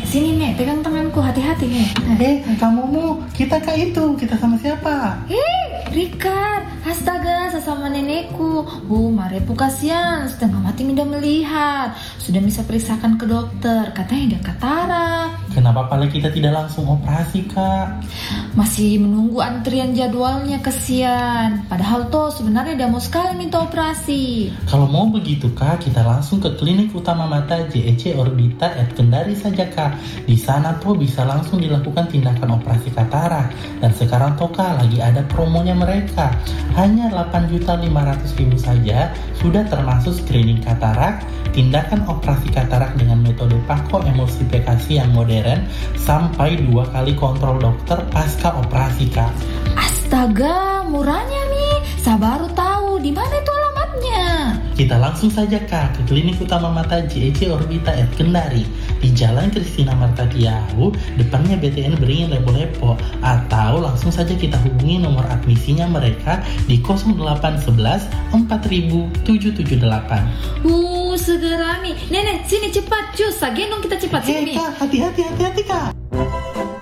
Sini nih, pegang tanganku, hati-hati nih. Kita sama siapa? Rika, astaga, sesama nenekku. Marepu kasihan, setengah mati tidak melihat. Sudah bisa periksakan ke dokter, katanya dia katarak. Kenapa pala kita tidak langsung operasi, Kak? Masih menunggu antrian jadwalnya, kesian. Padahal toh sebenarnya dia mau sekali minta operasi. Kalau mau begitu, Kak, kita langsung ke klinik utama mata JEC Orbita at Kendari saja, Kak. Di sana toh bisa langsung dilakukan tindakan operasi katarak. Dan sekarang toh, Kak, lagi ada promonya mereka. Hanya 8.500.000 saja sudah termasuk screening katarak, tindakan operasi katarak dengan metode pako-emulsifikasi yang modern, sampai 2 kali kontrol dokter pasca operasi, Kak. Astaga, murahnya nih. Saya baru tahu di mana itu alamatnya. Kita langsung saja, Kak, ke klinik utama mata JEC Orbita at Kendari di Jalan Kristina Marta Tiau, depannya BTN Beringin Lepo-Lepo, atau langsung saja kita hubungi nomor admisinya mereka di 0811 4778. Segera nih. Nenek, sini cepat, cus. Gendong kita cepat sini. Kak, hati-hati, Kak.